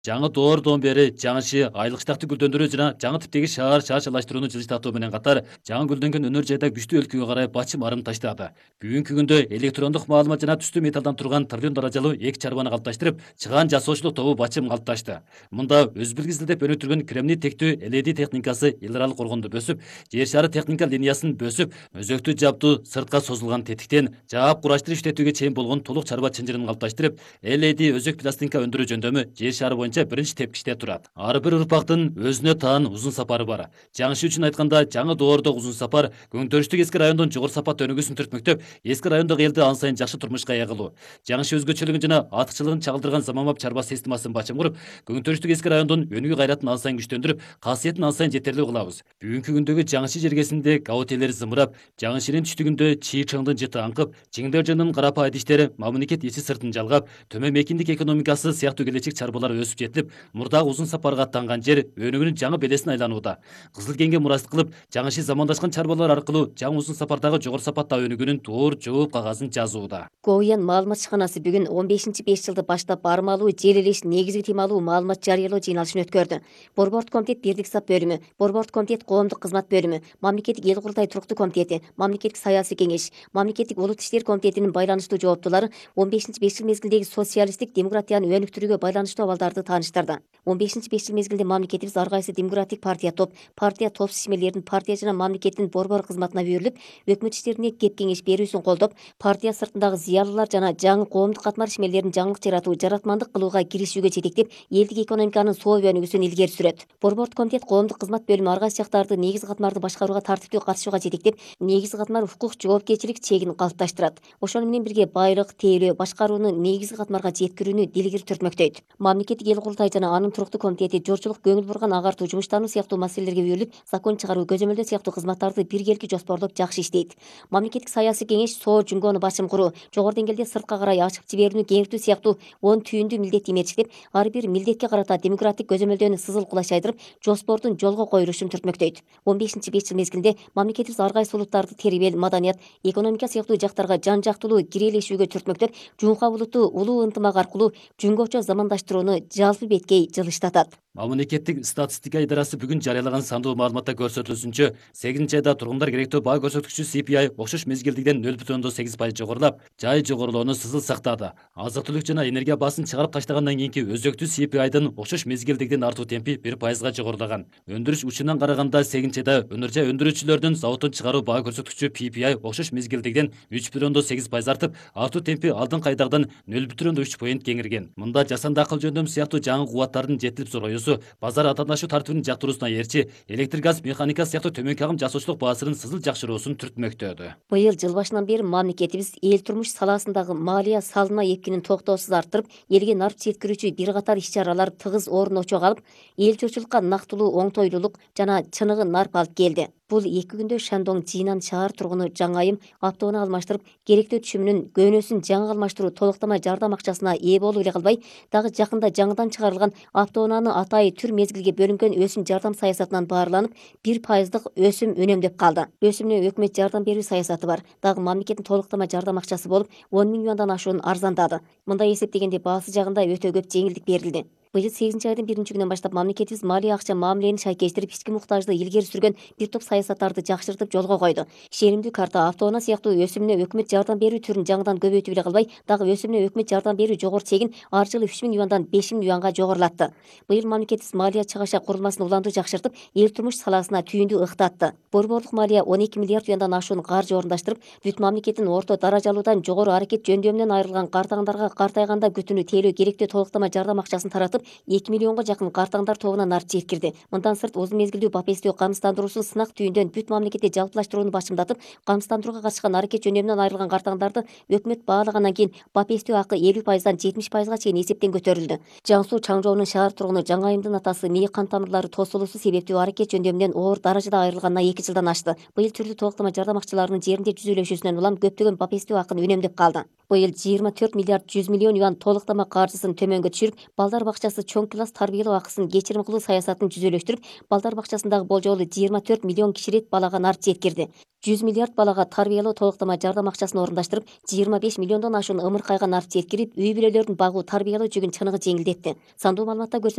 Жаңы доордон бери жаңы айлык штатты гүлдөндүрүү жана жаңы типтеги шаар шаарчалаштырууну жылжытуу менен катар жаңы гүлдөнгөн өнөр жайда күчтүү өлкөгө карай бачым арым таштады. Бүгүнкү күндө электрондук маалымат жана түстүү металлдан турган триллион даражалуу эки чарбаны калыпташтырып, чыгаан жасоочулук тобу бачым калыпташты. Мында өз билгисиз деп өнүктүргөн кремний тектүү LED техникасы эл аралык коргондо бөсүп, жер шары техника линиясын бөсүп, өзөктү жабдуу сыртка созулган тетиктен жаап кураштырып иштетүүгө чейин болгон толук чарба чынжырын калыпташтырып, LED өзөк пластинка өндүрүү жөндөмү жер шары боюнча биринчи тепкичте турат. Ар бир урпактын өзүнө таан узун сапары бар. Жаңы үчүн айтканда, жаңы доордо узун сапар Көңтөрүштүк эски райондун жогору сапат өнүгүүсүн түртмөктөп, эски райондогу элди ан сайын жакшы турмушка ыя кылуу. Жаңы өзгөчөлүгүн жана артыкчылыгын чагылдырган заманбап чарба системасын бачым куруп, Көңтөрүштүк эски райондун өнүгүү кайратын ан сайын күчтөндүрүп, касиетин ан сайын жетерлүү кылабыз. Бүгүнкү күндөгү жаңы жергесинде гаутелер зымырап, жаңы түштүгүндө чий чыңдын жыты аңкып, Чиңдержынын карапа адиштери мамлекет ичи сыртын жалгап, төмөн мекиндик экономикасы сыяктуу келечек чарбалар өсүп жетилип, мурдагы узун сапарга аттанган жер өнүгүүнүн жаңы белесине айланууда. Кызыл кеңге мурас кылып, жаңы замандашкан чарбалар аркылуу жаңы узун сапардагы жогору сапатта өнүгүүнүн туур жооп кагазын жазууда. Гоуян маалымат ишканасы бүгүн 15-5 жылды баштап бармалуу жер илиш негизги темалуу маалымат жарыялоо жыйналышын өткөрдү. Борбордук комитет бирлик сап бөлүмү, Борбордук комитет коомдук кызмат бөлүмү, Мамлекеттик эл курултай туруктуу комитети, Мамлекеттик саясий кеңеш, Мамлекеттик улут иштер комитетинин байланыштуу жооптуулары 15-5 жыл мезгилдеги социалисттик демократияны өнүктүрүүгө байланыштуу абалдарды тааныштырды. 15-5 жыл мезгилде мамлекетибиз ар кайсы демократик партия топ ишмерлердин партия жана мамлекеттин борбор кызматына берилип, өкмөт иштерине кеп кеңеш берүүсүн колдоп, партия сыртындагы зыялылар жана жаңы коомдук катмар ишмерлердин жаңылык жаратуу, жаратмандык кылууга киришүүгө жетектеп, элдик экономиканын соо өнүгүүсүн илгери сүрөт. Борбордук комитет коомдук кызмат бөлүмү ар кайсы жактарды негизги катмарды башкарууга тартиптүү катышууга жетектеп, негизги катмар укук жоопкерчилик чегин калыпташтырат. Ошону менен бирге байлык, тейлөө, башкарууну негизги катмарга жеткирүүнү дилгири түртмөктөйт. Мамлекеттик эл курултай жана анын туруктуу комитети жорчулук, көңүл бурган агартуу, жумуштануу сыяктуу маселелерге берилип, закон чыгаруу, көзөмөлдөө сыяктуу кызматтарды биргелки жоспорлоп жакшы иштейт. Мамлекеттик саясий кеңеш соо жүнгөнү бачым куруу, жогору деңгээлде сыртка карай ачып жиберүүнү кеңиртүү сыяктуу 10 түйүндүү милдет иметиштеп, ар бир милдетке карата демократик көзөмөлдөөнү сызыл кулаш айдырып, жоспордун жолго коюлушун түртмөктөйт. 15-5 жыл мезгилде мамлекетибиз ар кайсы улуттарды тербел, маданият, экономика сыяктуу жактарга жан жактылуу кирелешүүгө түртмөктөп, жуңка улутту улуу ынтымак аркылуу жөнгөчө замандаштырууну жалпы беткей жылыштатат. Мамлекеттик статистика идарасы бүгүн жарыялаган сандуу маалыматта көрсөтүлүшүнчө, 8 айда тургундар керектөө баа көрсөткүчү CPI окшош мезгилдигиден 0,8% жогорулап, жай жогорулоону сызыл сактады. Азык-түлүк жана энергия баасын чыгарып таштагандан кийинки өзөктүү CPI'дын окшош мезгилдигиден артуу темпи 1%га жогорулаган. Өндүрүш учунан караганда 8 айда өнөр жай өндүрүүчүлөрдүн заводдон чыгаруу баа көрсөткүчү PPI окшош мезгилдигиден 3,8% артып, артуу темпи алдыңкы айдагыдан 0,3 поинт кеңирген. Мында жасанды акыл жөндөмү сыяктуу жаңы кубаттардын жетилип зороюусу, базар атаанашуу тартибинин жактыруусуна ээрчи, электр газ, механика сыяктуу төмөнкү агым жасоочулук баасынын сызыл жакшыруусун түртмөктөдү. Быйыл жыл башынан бери мамлекетибиз эл турмуш саласындагы малия салына эпкинин токтоосуз арттырып, элге нарп жеткирүүчү бир катар иш-чаралар тыгыз орун очок алып, эл журтчулукка нактылуу оңтойлуулук жана чыныгы нарп алып келди. Бул 2 күндө Шандон Жинан шаар тургуну жаңайым автоунаа алмаштырып, керектөө түшүмүнүн көөнөсүн жаңы алмаштыруу толуктама жардам акчасына ээ болуп эле калбай, дагы жакында жаңыдан чыгарылган автоунааны атайы түр мезгилге бөлүнгөн өсүм жардам саясатынан баарланып, 1%дык өсүм үнөмдөп калды. Өсүмүнө өкмөт жардам берүү саясаты бар. Дагы мамлекеттин толуктама жардам акчасы болуп 10 000 юандан ашуун арзандады. Мындай эсептегенде баасы жагында өтө көп жеңилдик берилди. Быйыл 8 айдын 1 күнүнөн баштап мамлекетибиз малия акча мамилени шайкештирип, ички муктажды илгери сүргөн бир топ саясаттарды жакшыртып жолго койду. Ишенимдүү карта, автоунаа сыяктуу өсүмүнө өкмөт жардам берүү түрүн жаңыдан көбөйтүп эле калбай, дагы өсүмүнө өкмөт жардам берүү жогору чегин ар жылы 3 000 юандан 5 000 юанга жогорулатты. Быйыл мамлекетибиз малия чыгаша курулмасын уланды жакшыртып, эл турмуш саласына түйүндүү ыктатты. Борборлук малия 12 миллиард юандан ашуун каржы орундаштырып, бүт мамлекеттин орто даражалуудан жогору аракет жөндөмүнөн айрылган картаңдарга картайганда күтүүнү тейлөө керектөө толуктама жардам акчасын таратып, 2 миллионго жакын картаңдар тобуна нарт жеткирди. Мындан сырт узун мезгилдүү бапестөө камсыздандыруусун сынак түйүндөн бүт мамлекетте жалпылаштырууну башымдатып, камсыздандырууга катышкан аракет жөндөмүнөн айрылган картаңдарды өкмөт баалагандан кийин бапестөө акы 50%дан 70%га чейин эсептен көтөрүлдү. Жаңсуу Чаңжоонун шаар тургуну Жаңайымдын атасы мээ кан тамырлары тосулуусу себептүү аракет жөндөмүнөн оор даражада айрылганына 2 жылдан ашты. Быйыл түрдүү толуктама жардам акчаларынын жеринде жүзүлөшүүсүнөн улам көптөгөн бапестөө акын үнөмдөп калды. Быйыл 24 миллиард 100 миллион юан толуктама каржысын төмөнгө түшүрүп, балдар бакчасы бакчасы чоң класс тарбиялоо акысын кечирим кылуу саясатын жүзөлөштүрүп, балдар бакчасындагы болжолу 24 миллион киши рет балага нар жеткирди. 100 миллиард балага тарбиялоо толуктама жардам акчасын орундаштырып, 25 миллиондон ашуун ымыркайга нар жеткирип, үй бүлөлөрүн багуу тарбиялоо жүгүн чыныгы жеңилдетти. Сандуу маалыматта